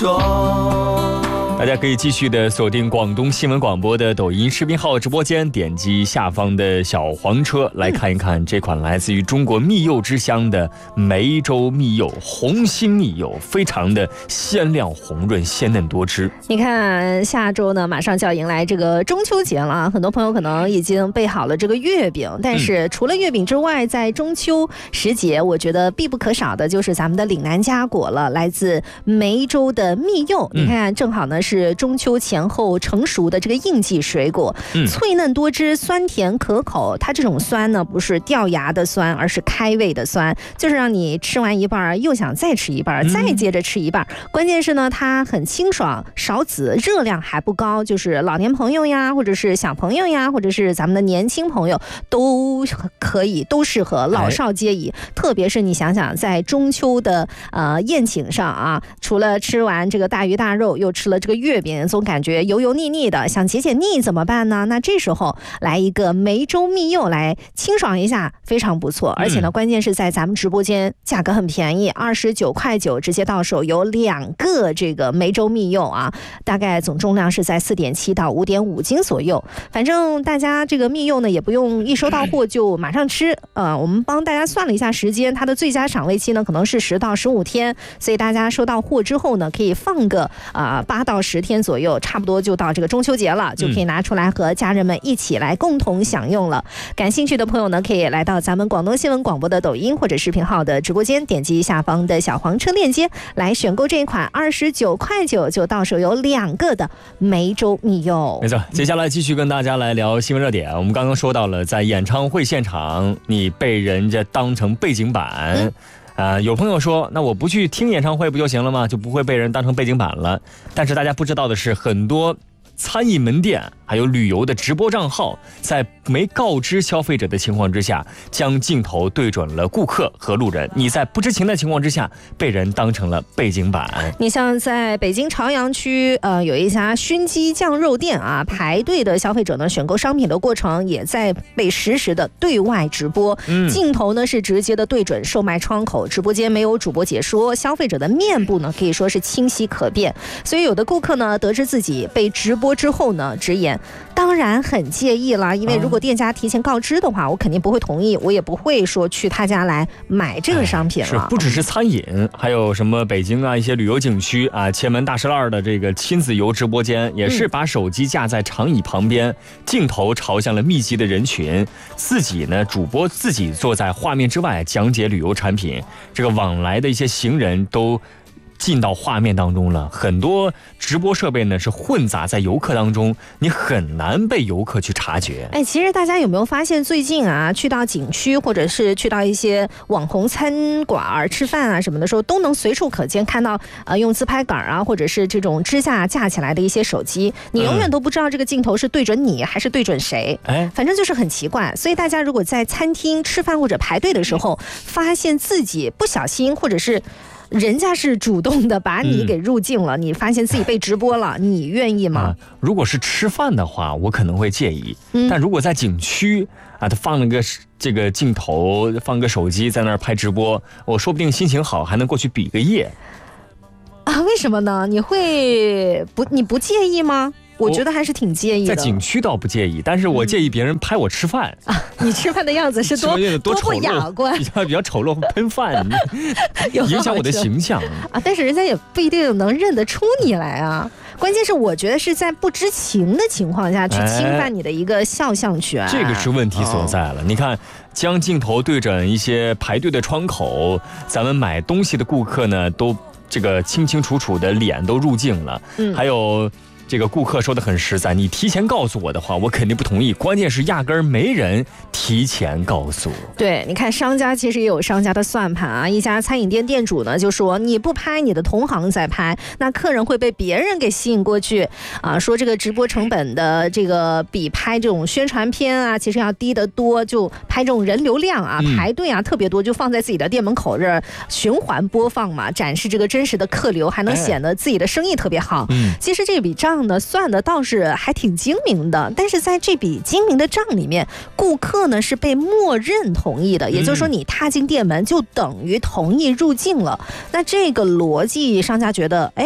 大家可以继续的锁定广东新闻广播的抖音视频号直播间，点击下方的小黄车来看一看这款来自于中国蜜柚之乡的梅州蜜柚，红心蜜柚，非常的鲜亮红润，鲜嫩多汁。 你看下周呢马上就要迎来这个中秋节了，很多朋友可能已经备好了这个月饼，但是除了月饼之外，在中秋时节我觉得必不可少的就是咱们的岭南佳果了，来自梅州的蜜柚。你看正好呢是中秋前后成熟的这个应季水果，脆嫩多汁，酸甜可口。它这种酸呢不是掉牙的酸，而是开胃的酸，就是让你吃完一半又想再吃一半，再接着吃一半。关键是呢它很清爽少籽，热量还不高，就是老年朋友呀，或者是小朋友呀，或者是咱们的年轻朋友都可以，都适合，老少皆宜。特别是你想想在中秋的宴请上啊，除了吃完这个大鱼大肉，又吃了这个月饼，总感觉油油腻腻的，想解解腻怎么办呢？那这时候来一个梅州蜜柚来清爽一下，非常不错。而且呢关键是在咱们直播间价格很便宜，29.9块直接到手，有2个这个梅州蜜柚啊，大概总重量是在4.7到5.5斤左右。反正大家这个蜜柚呢也不用一收到货就马上吃，我们帮大家算了一下时间，它的最佳赏味期呢可能是10到15天，所以大家收到货之后呢可以放个8到10天左右，差不多就到这个中秋节了，就可以拿出来和家人们一起来共同享用了。感兴趣的朋友呢可以来到咱们广东新闻广播的抖音或者视频号的直播间，点击下方的小黄车链接来选购这一款29.9块就到手有2个的梅州蜜柚。 没错，接下来继续跟大家来聊新闻热点。我们刚刚说到了在演唱会现场你被人家当成背景板，有朋友说那我不去听演唱会不就行了吗？就不会被人当成背景板了。但是大家不知道的是，很多餐饮门店还有旅游的直播账号在没告知消费者的情况之下，将镜头对准了顾客和路人，你在不知情的情况之下被人当成了背景板。 你像在北京朝阳区有一家熏鸡酱肉店啊，排队的消费者呢选购商品的过程也在被实时的对外直播，镜头呢是直接的对准售卖窗口，直播间没有主播解说，消费者的面部呢可以说是清晰可辨。所以有的顾客呢得知自己被直播之后呢直言当然很介意了，因为如果店家提前告知的话，我肯定不会同意，我也不会说去他家来买这个商品了。 是不只是餐饮，还有什么北京啊一些旅游景区啊，前门大栅栏的这个亲子游直播间也是把手机架在长椅旁边，镜头朝向了密集的人群，自己呢主播自己坐在画面之外讲解旅游产品，这个往来的一些行人都进到画面当中了。很多直播设备呢是混杂在游客当中，你很难被游客去察觉。 其实大家有没有发现最近啊，去到景区或者是去到一些网红餐馆吃饭啊什么的时候，都能随处可见看到用自拍杆啊或者是这种支架架起来的一些手机，你永远都不知道这个镜头是对准你还是对准谁，反正就是很奇怪。所以大家如果在餐厅吃饭或者排队的时候，发现自己不小心或者是人家是主动的把你给入镜了，你发现自己被直播了，你愿意吗？ 如果是吃饭的话我可能会介意，但如果在景区他放了个这个镜头，放个手机在那儿拍直播，我说不定心情好还能过去比个耶。 为什么呢？你不介意吗？我觉得还是挺介意的。 在景区倒不介意，但是我介意别人拍我吃饭你吃饭的样子是多不雅观， 比较丑陋，喷饭影响我的形象但是人家也不一定能认得出你来啊。关键是我觉得是在不知情的情况下去侵犯你的一个肖像权， 这个是问题所在了。你看，将镜头对准一些排队的窗口，咱们买东西的顾客呢都这个清清楚楚的脸都入镜了，还有这个顾客说的很实在，你提前告诉我的话我肯定不同意，关键是压根儿没人提前告诉。 对，你看商家其实也有商家的算盘啊。一家餐饮店店主呢就说，你不拍你的同行在拍，那客人会被别人给吸引过去啊。说这个直播成本的这个比拍这种宣传片啊其实要低得多，就拍这种人流量啊排队啊特别多，就放在自己的店门口这儿循环播放嘛，展示这个真实的客流，还能显得自己的生意特别好。其实这笔账呢算的倒是还挺精明的，但是在这笔精明的账里面，顾客呢是被默认同意的，也就是说你踏进店门就等于同意入境了。那这个逻辑商家觉得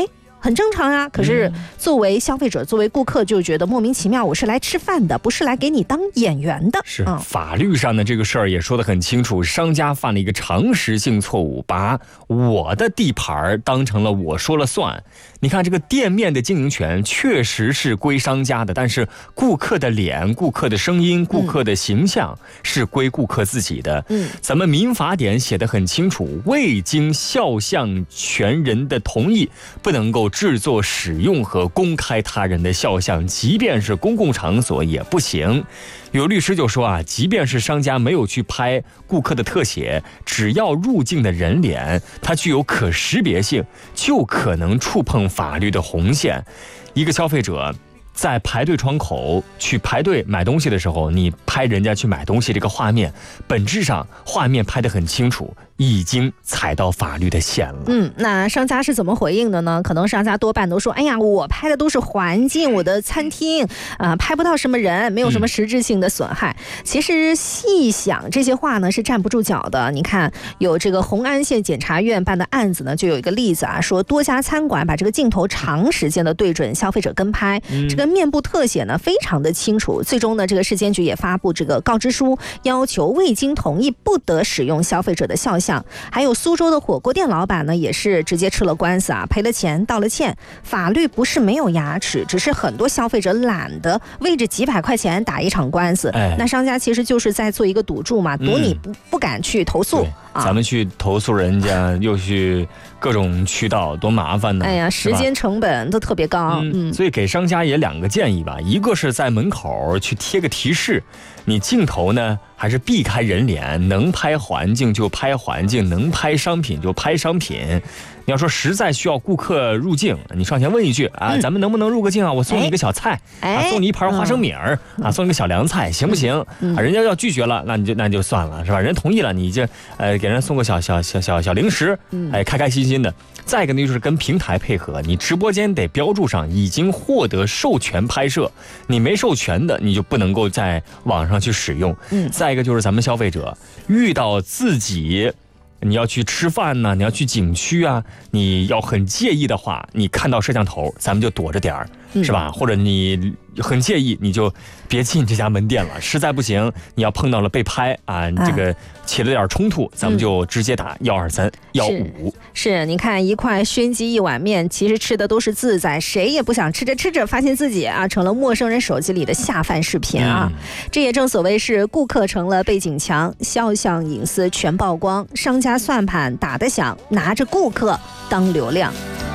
很正常啊。可是作为消费者，作为顾客，就觉得莫名其妙，我是来吃饭的，不是来给你当演员的。 是，法律上的这个事儿也说得很清楚，商家犯了一个常识性错误，把我的地盘当成了我说了算。你看这个店面的经营权确实是归商家的，但是顾客的脸、顾客的声音、顾客的形象是归顾客自己的。咱们民法典写得很清楚，未经肖像权人的同意，不能够制作、使用和公开他人的肖像，即便是公共场所也不行。有律师就说啊，即便是商家没有去拍顾客的特写，只要入镜的人脸它具有可识别性，就可能触碰法律的红线。一个消费者在排队窗口去排队买东西的时候，你拍人家去买东西这个画面，本质上画面拍得很清楚，已经踩到法律的线了。 那商家是怎么回应的呢？可能商家多半都说，哎呀，我拍的都是环境，我的餐厅拍不到什么人，没有什么实质性的损害。其实细想这些话呢是站不住脚的。你看有这个红安县检察院办的案子呢，就有一个例子啊，说多家餐馆把这个镜头长时间的对准消费者跟拍，这个面部特写呢非常的清楚。最终呢，这个市监局也发布这个告知书，要求未经同意不得使用消费者的肖像。还有苏州的火锅店老板呢，也是直接吃了官司啊，赔了钱，道了歉。法律不是没有牙齿，只是很多消费者懒得为这几百块钱打一场官司。那商家其实就是在做一个赌注嘛，赌你不敢去投诉。 咱们去投诉人家，又去各种渠道，多麻烦呢！ 哎呀，时间成本都特别高。 所以给商家也2个建议吧，一个是在门口去贴个提示，你镜头呢还是避开人脸，能拍环境就拍环境，能拍商品就拍商品。你要说实在需要顾客入境，你上前问一句啊，咱们能不能入个境啊？我送你一个小菜，送你一盘花生米儿，送你个小凉菜，行不行？人家要拒绝了，那就算了，是吧？人同意了，你就给人送个小零食，开开心心的。再一个呢，就是跟平台配合，你直播间得标注上已经获得授权拍摄，你没授权的，你就不能够在网上去使用。再一个就是咱们消费者遇到自己你要去吃饭呢，你要去景区啊，你要很介意的话，你看到摄像头咱们就躲着点儿，是吧？或者你很介意，你就别进这家门店了。实在不行，你要碰到了被拍啊，这个起了点冲突，咱们就直接打123、155。 是，你看一块熏鸡一碗面，其实吃的都是自在，谁也不想吃着吃着发现自己成了陌生人手机里的下饭视频啊。这也正所谓是顾客成了背景墙，肖像隐私全曝光，商家算盘打得响，拿着顾客当流量。